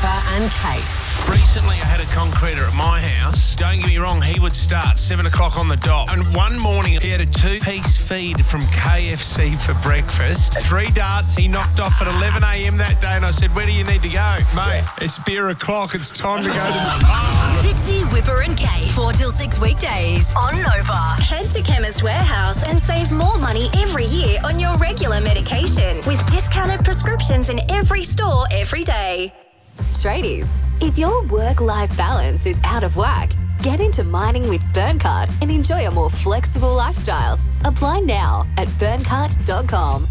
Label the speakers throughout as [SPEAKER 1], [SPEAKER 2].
[SPEAKER 1] Whipper and Kate.
[SPEAKER 2] Recently, I had a concreter at my house. Don't get me wrong, he would start 7 o'clock on the dot. And one morning, he had a 2-piece feed from KFC for breakfast. 3 darts he knocked off at 11 a.m. that day. And I said, where do you need to go? Mate, it's beer o'clock. It's time to go to the pub.
[SPEAKER 3] Fitzy, Whipper and Kate, 4 till 6 weekdays on Nova. Head to Chemist Warehouse and save more money every year on your regular medication with discounted prescriptions in every store every day.
[SPEAKER 4] Tradies, if your work-life balance is out of whack, get into mining with Burncart and enjoy a more flexible lifestyle. Apply now at burncart.com.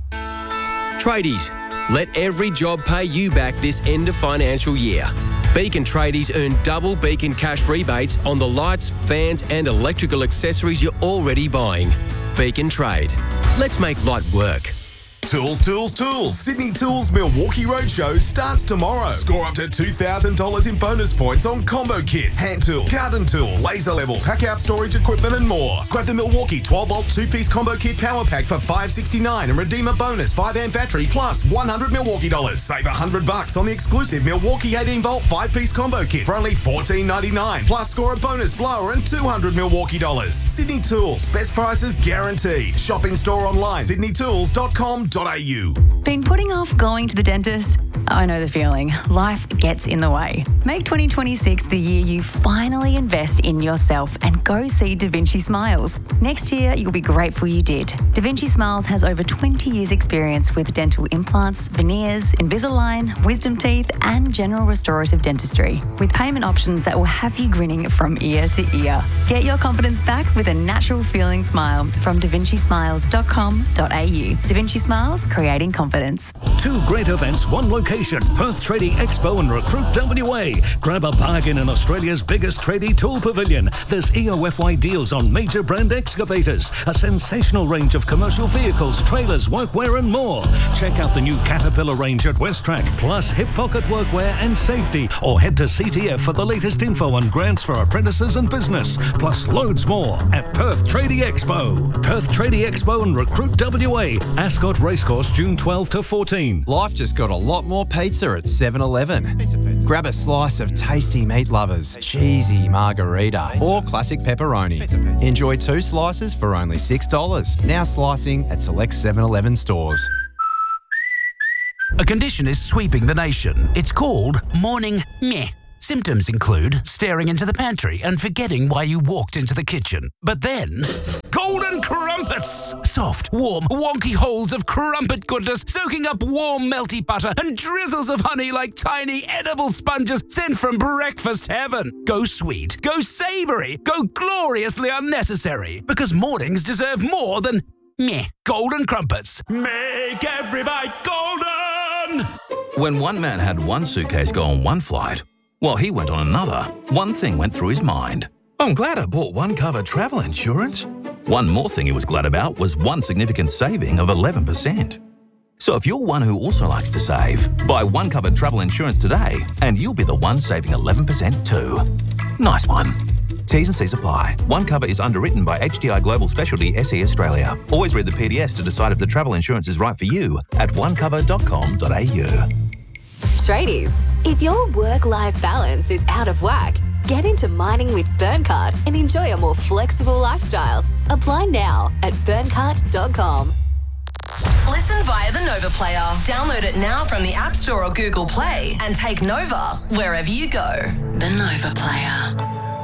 [SPEAKER 5] Tradies, let every job pay you back this end of financial year. Beacon Tradies earn double Beacon cash rebates on the lights, fans and electrical accessories you're already buying. Beacon Trade. Let's make light work.
[SPEAKER 6] Tools, tools, tools. Sydney Tools Milwaukee Roadshow starts tomorrow. Score up to $2,000 in bonus points on combo kits, hand tools, garden tools, laser levels, hack-out storage equipment and more. Grab the Milwaukee 12-volt 2-piece combo kit power pack for $569 and redeem a bonus 5-amp battery plus $100 Milwaukee dollars. Save $100 on the exclusive Milwaukee 18-volt 5-piece combo kit for only $14.99. Plus score a bonus blower and $200 Milwaukee dollars. Sydney Tools. Best prices guaranteed. Shop in store online. sydneytools.com.au.
[SPEAKER 7] Been putting off going to the dentist? I know the feeling. Life gets in the way. Make 2026 the year you finally invest in yourself and go see Da Vinci Smiles. Next year, you'll be grateful you did. Da Vinci Smiles has over 20 years experience with dental implants, veneers, Invisalign, wisdom teeth and general restorative dentistry with payment options that will have you grinning from ear to ear. Get your confidence back with a natural feeling smile from davincismiles.com.au. Da Vinci Smiles, creating confidence.
[SPEAKER 8] 2 great events, 1 location. Perth Tradie Expo and Recruit WA. Grab a bargain in Australia's biggest tradie tool pavilion. There's EOFY deals on major brand excavators, a sensational range of commercial vehicles, trailers, workwear and more. Check out the new Caterpillar range at Westrack, plus hip pocket workwear and safety. Or head to CTF for the latest info on grants for apprentices and business, plus loads more at Perth Tradie Expo. Perth Tradie Expo and Recruit WA. Ascot Racecourse, June 12 to 14.
[SPEAKER 9] Life just got a lot more pizza at 7-Eleven. Grab a slice of tasty meat lovers, cheesy margarita, or classic pepperoni. Enjoy 2 slices for only $6. Now slicing at select 7-Eleven stores.
[SPEAKER 10] A condition is sweeping the nation. It's called morning meh. Symptoms include staring into the pantry and forgetting why you walked into the kitchen. But then, golden crumpets! Soft, warm, wonky holes of crumpet goodness soaking up warm, melty butter and drizzles of honey like tiny edible sponges sent from breakfast heaven. Go sweet, go savoury, go gloriously unnecessary. Because mornings deserve more than meh. Golden crumpets. Make every bite golden!
[SPEAKER 11] When one man had one suitcase go on one flight, while he went on another, one thing went through his mind. I'm glad I bought one cover travel insurance. One more thing he was glad about was one significant saving of 11%. So if you're one who also likes to save, buy one cover travel insurance today and you'll be the one saving 11% too. Nice one. T's and C's apply. One cover is underwritten by HDI Global Specialty SE Australia. Always read the PDS to decide if the travel insurance is right for you at onecover.com.au.
[SPEAKER 4] Tradies, if your work-life balance is out of whack, get into mining with Burncart and enjoy a more flexible lifestyle. Apply now at burncart.com.
[SPEAKER 3] Listen via the Nova Player. Download it now from the App Store or Google Play and take Nova wherever you go. The Nova Player.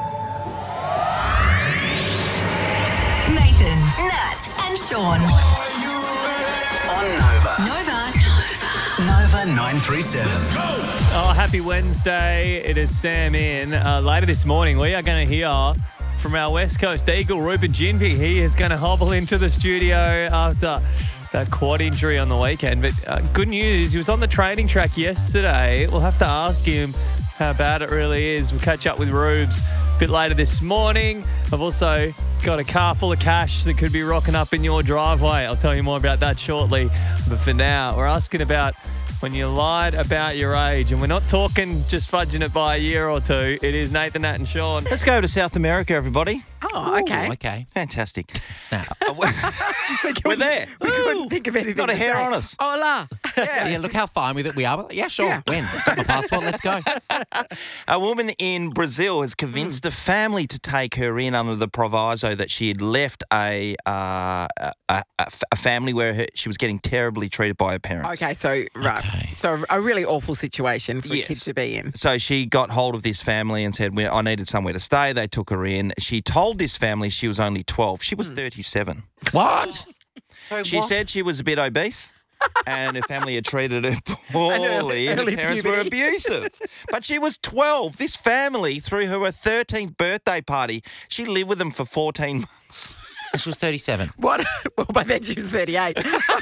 [SPEAKER 3] Nathan, Nat and Sean.
[SPEAKER 12] On Nova.
[SPEAKER 3] Nova.
[SPEAKER 12] Nova 937.
[SPEAKER 13] Oh, happy Wednesday. It is Sam in. Later this morning, we are going to hear from our West Coast Eagle, Ruben Ginby. He is going to hobble into the studio after that quad injury on the weekend. But good news, he was on the training track yesterday. We'll have to ask him how bad it really is. We'll catch up with Rubes a bit later this morning. I've also got a car full of cash that could be rocking up in your driveway. I'll tell you more about that shortly. But for now, we're asking about when you lied about your age. And we're not talking just fudging it by a year or two. It is Nathan, Nat and Sean.
[SPEAKER 14] Let's go to South America, everybody.
[SPEAKER 15] Oh,
[SPEAKER 1] Oh, okay.
[SPEAKER 14] Okay.
[SPEAKER 15] Fantastic.
[SPEAKER 14] Snap.
[SPEAKER 15] We're there.
[SPEAKER 1] We couldn't think of anything.
[SPEAKER 15] Not a
[SPEAKER 1] to
[SPEAKER 15] hair
[SPEAKER 1] say.
[SPEAKER 15] on us.
[SPEAKER 1] Hola.
[SPEAKER 14] Yeah, look how fine with it we are. Yeah, sure.
[SPEAKER 1] Yeah.
[SPEAKER 14] When? Got my passport. Let's go.
[SPEAKER 15] A woman in Brazil has convinced a family to take her in under the proviso that she had left a family where she was getting terribly treated by her parents.
[SPEAKER 1] Okay, so so a really awful situation for a kid to be in.
[SPEAKER 15] So she got hold of this family and said, I needed somewhere to stay. They took her in. She told this family she was only 12. She was 37.
[SPEAKER 14] What?
[SPEAKER 15] She said she was a bit obese. And her family had treated her poorly and her parents were abusive. But she was 12. This family threw her a 13th birthday party. She lived with them for 14 months.
[SPEAKER 14] She was 37.
[SPEAKER 1] What? Well, by then she was 38.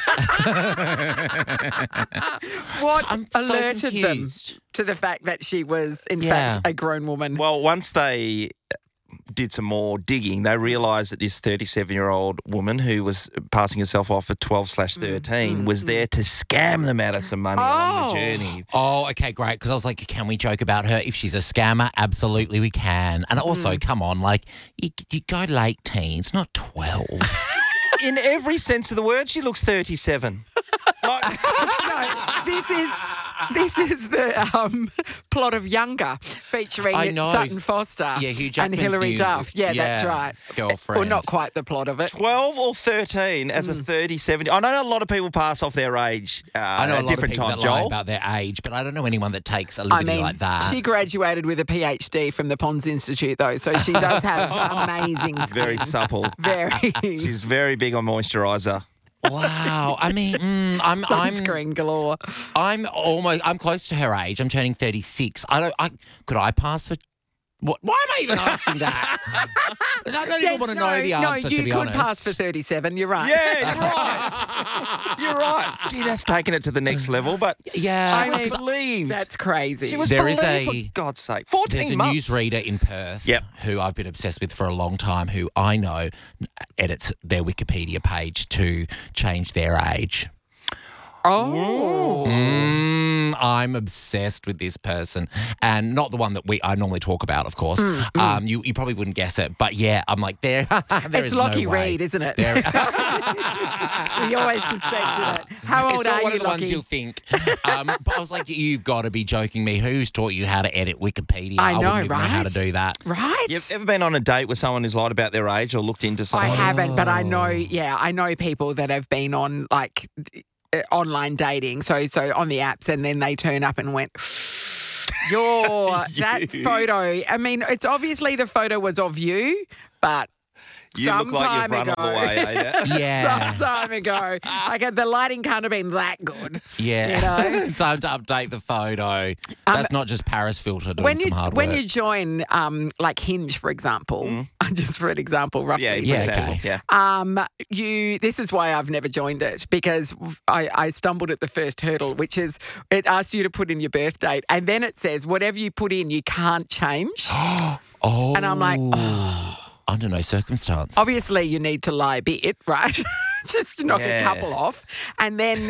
[SPEAKER 1] What alerted them to the fact that she was, in fact, a grown woman?
[SPEAKER 15] Well, once they did some more digging, they realised that this 37-year-old woman who was passing herself off at 12/13 was there to scam them out of some money along the journey.
[SPEAKER 14] Oh, okay, great. Because I was like, can we joke about her? If she's a scammer, absolutely we can. And also, come on, like, you go late teens, not 12.
[SPEAKER 15] In every sense of the word, she looks 37.
[SPEAKER 1] No, this is the plot of Younger, featuring Sutton Foster
[SPEAKER 14] Hugh
[SPEAKER 1] and
[SPEAKER 14] Jackman's
[SPEAKER 1] Hilary
[SPEAKER 14] new-
[SPEAKER 1] Duff. Yeah, that's right.
[SPEAKER 14] girlfriend.
[SPEAKER 1] Well, not quite the plot of it.
[SPEAKER 15] 12 or 13 as a 37. I know a lot of people pass off their age
[SPEAKER 14] I know
[SPEAKER 15] at
[SPEAKER 14] a lot
[SPEAKER 15] different
[SPEAKER 14] of people
[SPEAKER 15] times,
[SPEAKER 14] that lie
[SPEAKER 15] Joel.
[SPEAKER 14] about their age, but I don't know anyone that takes a liberty like that.
[SPEAKER 1] She graduated with a PhD from the Pons Institute, though, so she does have amazing skin.
[SPEAKER 15] Very supple.
[SPEAKER 1] Very.
[SPEAKER 15] She's very big on moisturiser.
[SPEAKER 14] Wow. I mean, I'm
[SPEAKER 1] sunscreen galore.
[SPEAKER 14] I'm close to her age. I'm turning 36. Could I pass for what? Why am I even asking that? I don't even want to know the answer, to be honest.
[SPEAKER 1] You could pass for 37. You're right.
[SPEAKER 15] Yeah, you're right. You're right. Gee, that's taking it to the next level, but
[SPEAKER 14] yeah,
[SPEAKER 15] she was believed.
[SPEAKER 1] That's crazy.
[SPEAKER 15] She was
[SPEAKER 14] There
[SPEAKER 15] believed,
[SPEAKER 14] is a-
[SPEAKER 15] for God's sake. 14
[SPEAKER 14] There's a
[SPEAKER 15] months.
[SPEAKER 14] newsreader in Perth who I've been obsessed with for a long time, who I know edits their Wikipedia page to change their age.
[SPEAKER 1] Oh.
[SPEAKER 14] I'm obsessed with this person, and not the one that I normally talk about, of course. You probably wouldn't guess it, but yeah, I'm like, there
[SPEAKER 1] It's
[SPEAKER 14] is
[SPEAKER 1] Lockie
[SPEAKER 14] no way.
[SPEAKER 1] Reed, isn't it?
[SPEAKER 14] There-
[SPEAKER 1] We always suspected it. How old
[SPEAKER 14] it's not
[SPEAKER 1] are
[SPEAKER 14] one
[SPEAKER 1] you,
[SPEAKER 14] of the
[SPEAKER 1] Lockie?
[SPEAKER 14] ones you'll think. But I was like, you've got to be joking me. Who's taught you how to edit Wikipedia?
[SPEAKER 1] I know,
[SPEAKER 14] wouldn't even know how to
[SPEAKER 1] right?
[SPEAKER 14] do that.
[SPEAKER 1] Right?
[SPEAKER 15] You've ever been on a date with someone who's lied about their age or looked into
[SPEAKER 1] I
[SPEAKER 15] someone?
[SPEAKER 1] haven't, but I know people that have been on like online dating, so on the apps, and then they turn up and went, that photo. I mean, it's obviously the photo was of you, but
[SPEAKER 15] You look like you've run all the way, eh?
[SPEAKER 14] Yeah.
[SPEAKER 1] some time ago. Like the lighting can't have been that good.
[SPEAKER 14] Yeah.
[SPEAKER 1] You know?
[SPEAKER 14] Time to update the photo. That's not just Paris filter doing some hard
[SPEAKER 1] when
[SPEAKER 14] work.
[SPEAKER 1] you join like Hinge, for example, just for an example, roughly.
[SPEAKER 15] Yeah, for example,
[SPEAKER 1] yeah. This is why I've never joined it, because I stumbled at the first hurdle, which is it asks you to put in your birth date, and then it says whatever you put in, you can't change.
[SPEAKER 14] Oh.
[SPEAKER 1] And I'm like,
[SPEAKER 14] under no circumstance.
[SPEAKER 1] obviously you need to lie a bit, right? Just to knock a couple off. And then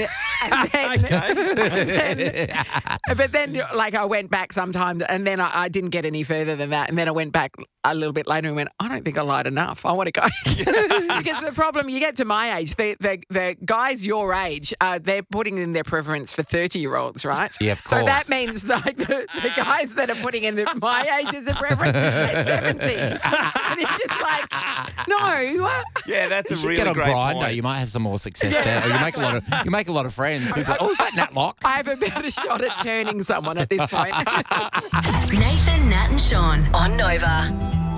[SPEAKER 1] but then like I went back sometime, and then I didn't get any further than that. And then I went back a little bit later and went, I don't think I lied enough. I want to go. Because the problem, you get to my age, the guys your age, they're putting in their preference for 30-year-olds, right?
[SPEAKER 14] Yeah, of course.
[SPEAKER 1] So that means like the guys that are putting in my age as a preference, they're 70. And it's just like, no.
[SPEAKER 15] Yeah, that's
[SPEAKER 14] You
[SPEAKER 15] a
[SPEAKER 14] should
[SPEAKER 15] really
[SPEAKER 14] get on
[SPEAKER 15] great
[SPEAKER 14] Grindr.
[SPEAKER 15] point.
[SPEAKER 14] You might have some more success there. Or you make a lot of friends. People, is that Natlock?
[SPEAKER 1] I have about a shot at turning someone at this point.
[SPEAKER 3] Nathan, Nat, and Sean on Nova.